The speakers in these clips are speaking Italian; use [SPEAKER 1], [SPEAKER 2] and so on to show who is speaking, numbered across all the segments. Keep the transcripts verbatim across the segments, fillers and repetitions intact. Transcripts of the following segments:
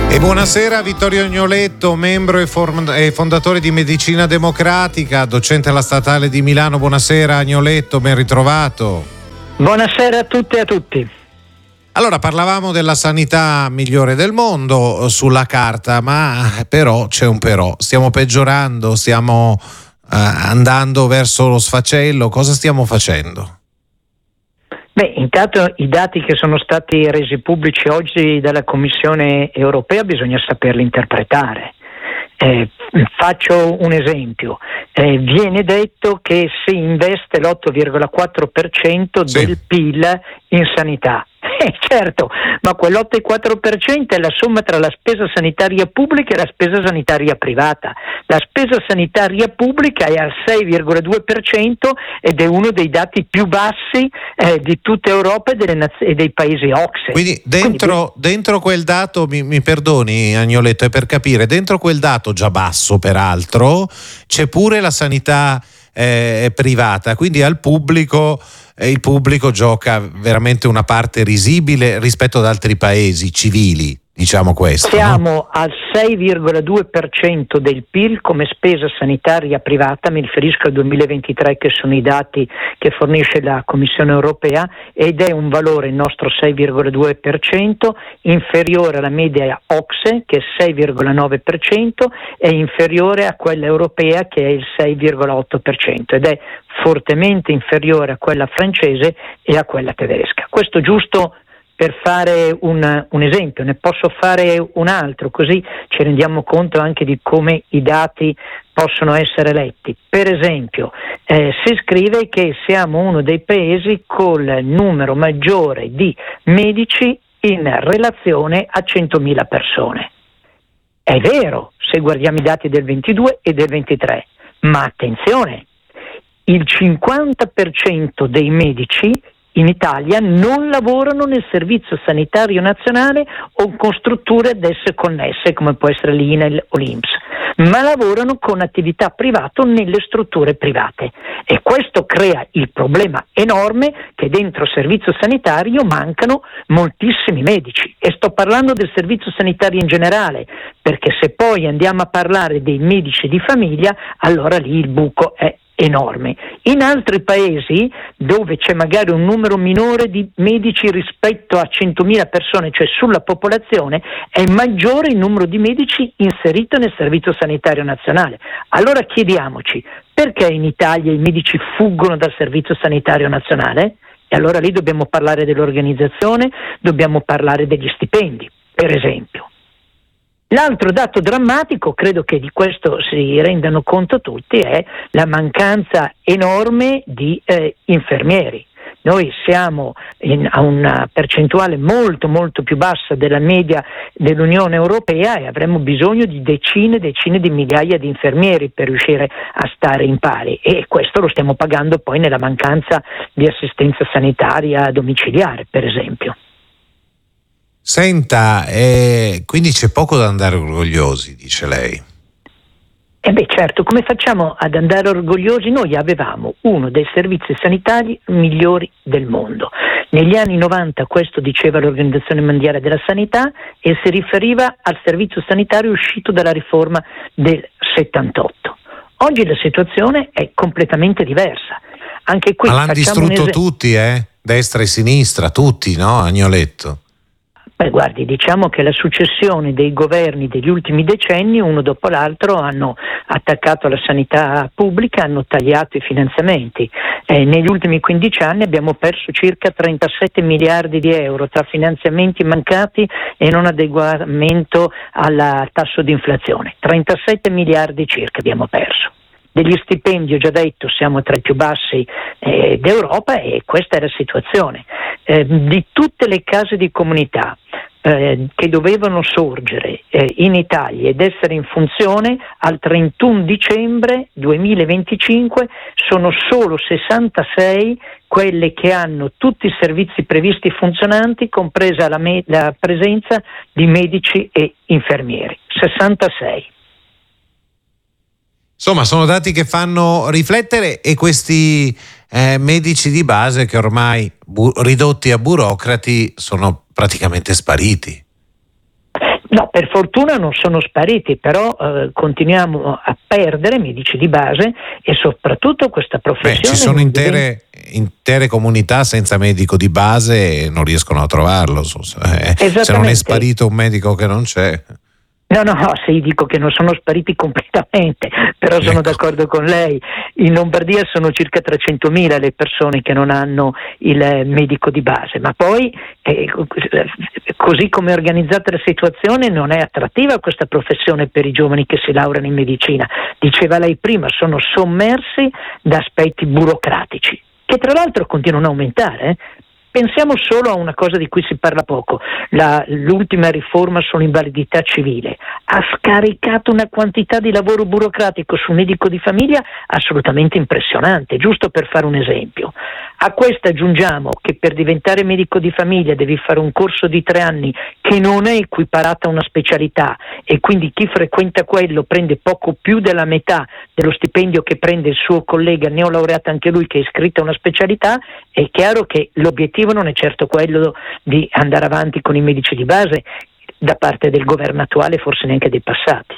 [SPEAKER 1] E buonasera Vittorio Agnoletto, membro e, form- e fondatore di Medicina Democratica, docente alla Statale di Milano. Buonasera Agnoletto, ben ritrovato.
[SPEAKER 2] Buonasera a tutte e a tutti.
[SPEAKER 1] Allora, parlavamo della sanità migliore del mondo sulla carta, ma però c'è un però. Stiamo peggiorando, stiamo uh, andando verso lo sfacelo. Cosa stiamo facendo?
[SPEAKER 2] Beh, intanto i dati che sono stati resi pubblici oggi dalla Commissione europea bisogna saperli interpretare. Eh, faccio un esempio. Eh, viene detto che si investe l'otto virgola quattro per cento
[SPEAKER 1] sì.
[SPEAKER 2] del P I L in sanità. Eh, certo, ma quell'otto virgola quattro per cento è la somma tra la spesa sanitaria pubblica e la spesa sanitaria privata. La spesa sanitaria pubblica è al sei virgola due per cento ed è uno dei dati più bassi eh, di tutta Europa e, delle naz- e dei paesi O C S E.
[SPEAKER 1] Quindi dentro, Quindi, dentro quel dato, mi, mi perdoni Agnoletto, è per capire, dentro quel dato già basso peraltro, c'è pure la sanità eh, privata, quindi al pubblico... il pubblico gioca veramente una parte risibile rispetto ad altri paesi civili, diciamo questo.
[SPEAKER 2] Siamo
[SPEAKER 1] no?
[SPEAKER 2] al sei virgola due per cento del P I L come spesa sanitaria privata, mi riferisco al duemilaventitré che sono i dati che fornisce la Commissione europea, ed è un valore, il nostro sei virgola due per cento, inferiore alla media O C S E che è sei virgola nove per cento e inferiore a quella europea che è il sei virgola otto per cento ed è fortemente inferiore a quella francese e a quella tedesca. Questo giusto per fare un, un esempio, ne posso fare un altro, così ci rendiamo conto anche di come i dati possono essere letti. Per esempio, eh, si scrive che siamo uno dei paesi col numero maggiore di medici in relazione a centomila persone. È vero, se guardiamo i dati del ventidue e del ventitré, ma attenzione, il cinquanta per cento dei medici in Italia non lavorano nel Servizio Sanitario Nazionale o con strutture ad esse connesse, come può essere l'I N A L o l'I N P S, ma lavorano con attività private nelle strutture private. E questo crea il problema enorme che dentro il servizio sanitario mancano moltissimi medici. E sto parlando del servizio sanitario in generale, perché se poi andiamo a parlare dei medici di famiglia, allora lì il buco è enorme. In altri paesi dove c'è magari un numero minore di medici rispetto a centomila persone, cioè sulla popolazione, è maggiore il numero di medici inserito nel Servizio Sanitario Nazionale. Allora chiediamoci, perché in Italia i medici fuggono dal Servizio Sanitario Nazionale? E allora lì dobbiamo parlare dell'organizzazione, dobbiamo parlare degli stipendi, per esempio. L'altro dato drammatico, credo che di questo si rendano conto tutti, è la mancanza enorme di eh, infermieri. Noi siamo in, a una percentuale molto molto più bassa della media dell'Unione Europea e avremmo bisogno di decine e decine di migliaia di infermieri per riuscire a stare in pari, e questo lo stiamo pagando poi nella mancanza di assistenza sanitaria domiciliare, per esempio.
[SPEAKER 1] Senta, eh, quindi c'è poco da andare orgogliosi, dice lei.
[SPEAKER 2] Eh beh, certo, come facciamo ad andare orgogliosi? Noi avevamo uno dei servizi sanitari migliori del mondo. Negli anni novanta questo diceva l'Organizzazione Mondiale della Sanità e si riferiva al servizio sanitario uscito dalla riforma del settantotto. Oggi la situazione è completamente diversa. Anche qui
[SPEAKER 1] Ma l'hanno distrutto
[SPEAKER 2] es-
[SPEAKER 1] tutti, eh? Destra e sinistra, tutti, no? Agnoletto.
[SPEAKER 2] Beh, guardi, diciamo che la successione dei governi degli ultimi decenni, uno dopo l'altro, hanno attaccato la sanità pubblica, hanno tagliato i finanziamenti. Eh, negli ultimi quindici anni abbiamo perso circa trentasette miliardi di euro tra finanziamenti mancati e non adeguamento al tasso di inflazione. trentasette miliardi circa abbiamo perso. Degli stipendi, ho già detto, siamo tra i più bassi eh, d'Europa, e questa è la situazione. Eh, di tutte le case di comunità eh, che dovevano sorgere eh, in Italia ed essere in funzione al trentuno dicembre duemilaventicinque, sono solo sessantasei quelle che hanno tutti i servizi previsti funzionanti, compresa la, me- la presenza di medici e infermieri. sessantasei.
[SPEAKER 1] Insomma, sono dati che fanno riflettere, e questi eh, medici di base che ormai bu- ridotti a burocrati sono praticamente spariti.
[SPEAKER 2] No, per fortuna non sono spariti, però eh, continuiamo a perdere medici di base e soprattutto questa professione.
[SPEAKER 1] Beh, ci sono intere, intere comunità senza medico di base e non riescono a trovarlo. Eh, se non è sparito un medico che non c'è.
[SPEAKER 2] No, no, no, se io dico che non sono spariti completamente, però sono ecco. d'accordo con lei. In Lombardia sono circa trecentomila le persone che non hanno il medico di base, ma poi eh, così come è organizzata la situazione non è attrattiva questa professione per i giovani che si laureano in medicina. Diceva lei prima, sono sommersi da aspetti burocratici, che tra l'altro continuano a aumentare, eh? Pensiamo solo a una cosa di cui si parla poco, la, l'ultima riforma sull'invalidità civile ha scaricato una quantità di lavoro burocratico sul medico di famiglia assolutamente impressionante, giusto per fare un esempio. A questo aggiungiamo che per diventare medico di famiglia devi fare un corso di tre anni che non è equiparato a una specialità e quindi chi frequenta quello prende poco più della metà dello stipendio che prende il suo collega neolaureato anche lui che è iscritto a una specialità. È chiaro che l'obiettivo non è certo quello di andare avanti con i medici di base da parte del governo attuale, forse neanche dei passati.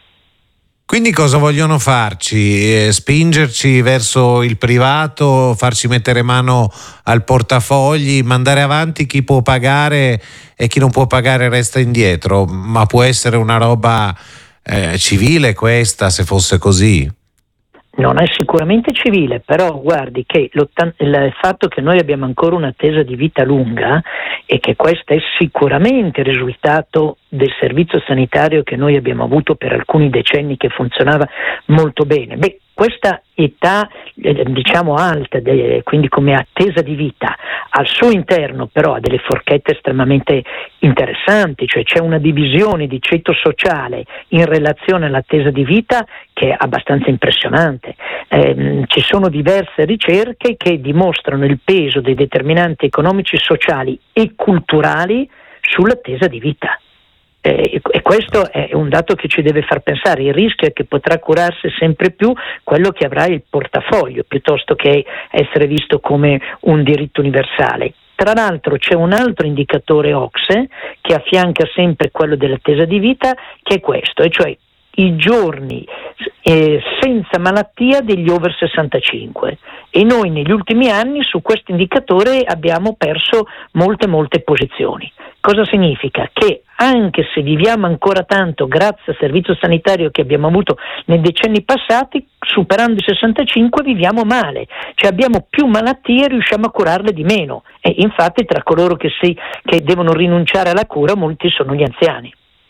[SPEAKER 1] Quindi cosa vogliono farci? Eh, spingerci verso il privato, farci mettere mano al portafogli, mandare avanti chi può pagare e chi non può pagare resta indietro? Ma può essere una roba eh, civile questa, se fosse così?
[SPEAKER 2] Non è sicuramente civile, però guardi che il fatto che noi abbiamo ancora un'attesa di vita lunga e che questo è sicuramente il risultato del servizio sanitario che noi abbiamo avuto per alcuni decenni che funzionava molto bene. Beh, questa età eh, diciamo alta, de, quindi come attesa di vita, al suo interno però ha delle forchette estremamente interessanti, cioè c'è una divisione di ceto sociale in relazione all'attesa di vita che è abbastanza impressionante. Eh, ci sono diverse ricerche che dimostrano il peso dei determinanti economici, sociali e culturali sull'attesa di vita. Eh, e questo è un dato che ci deve far pensare. Il rischio è che potrà curarsi sempre più quello che avrà il portafoglio piuttosto che essere visto come un diritto universale. Tra l'altro c'è un altro indicatore O C S E che affianca sempre quello dell'attesa di vita, che è questo, e cioè i giorni eh, senza malattia degli over sessantacinque, e noi negli ultimi anni su questo indicatore abbiamo perso molte molte posizioni. Cosa significa? Che anche se viviamo ancora tanto grazie al servizio sanitario che abbiamo avuto nei decenni passati, superando i sessantacinque viviamo male, cioè abbiamo più malattie e riusciamo a curarle di meno, e infatti tra coloro che, si, che devono rinunciare alla cura molti sono gli anziani.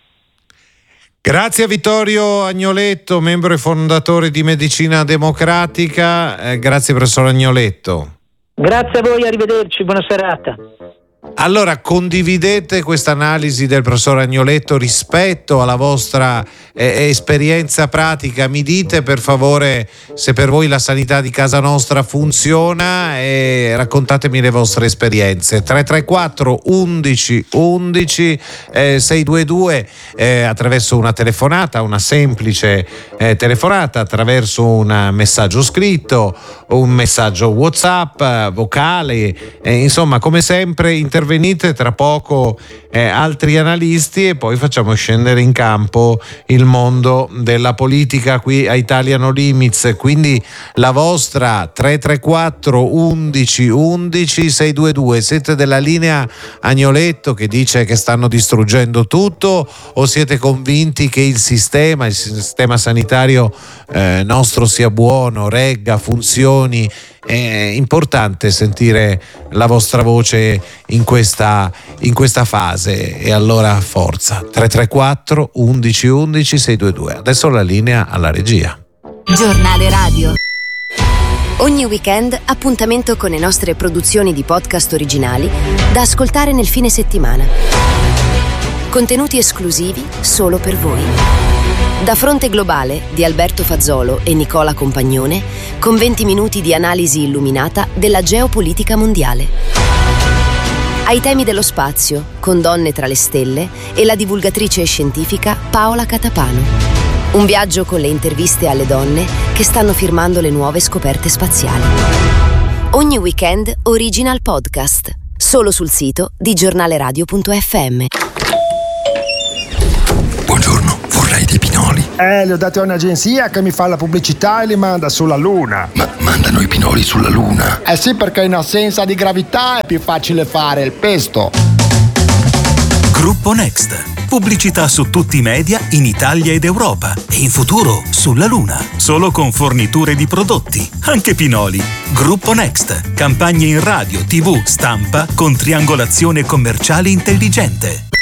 [SPEAKER 1] Grazie a Vittorio Agnoletto, membro e fondatore di Medicina Democratica. Eh, grazie professor Agnoletto.
[SPEAKER 2] Grazie a voi, arrivederci, buona serata.
[SPEAKER 1] Allora, condividete questa analisi del professor Agnoletto rispetto alla vostra eh, esperienza pratica. Mi dite per favore se per voi la sanità di casa nostra funziona e raccontatemi le vostre esperienze. tre tre quattro undici undici eh, sei due due eh, attraverso una telefonata, una semplice eh, telefonata, attraverso un messaggio scritto, un messaggio WhatsApp, eh, vocale, eh, insomma come sempre intervenite, tra poco eh, altri analisti e poi facciamo scendere in campo il mondo della politica qui a Italia No Limits. Quindi la vostra tre tre quattro undici undici sei due due. Siete della linea Agnoletto che dice che stanno distruggendo tutto, o siete convinti che il sistema, il sistema sanitario eh, nostro sia buono, regga, funzioni? È importante sentire la vostra voce in questa, in questa fase, e allora forza. Tre tre quattro undici undici sei due due. Adesso la linea alla regia.
[SPEAKER 3] Giornale radio. Ogni weekend appuntamento con le nostre produzioni di podcast originali da ascoltare nel fine settimana. Contenuti esclusivi solo per voi. Da Fronte Globale di Alberto Fazzolo e Nicola Compagnone, con venti minuti di analisi illuminata della geopolitica mondiale. Ai temi dello spazio, con Donne tra le stelle e la divulgatrice scientifica Paola Catapano. Un viaggio con le interviste alle donne che stanno firmando le nuove scoperte spaziali. Ogni weekend original podcast, solo sul sito di giornaleradio punto effe emme.
[SPEAKER 4] Eh, li ho dati a un'agenzia che mi fa la pubblicità e li manda sulla Luna.
[SPEAKER 5] Ma mandano i pinoli sulla Luna?
[SPEAKER 4] Eh sì, perché in assenza di gravità è più facile fare il pesto.
[SPEAKER 6] Gruppo Next. Pubblicità su tutti i media in Italia ed Europa e in futuro sulla Luna. Solo con forniture di prodotti, anche pinoli. Gruppo Next. Campagne in radio, tivù, stampa con triangolazione commerciale intelligente.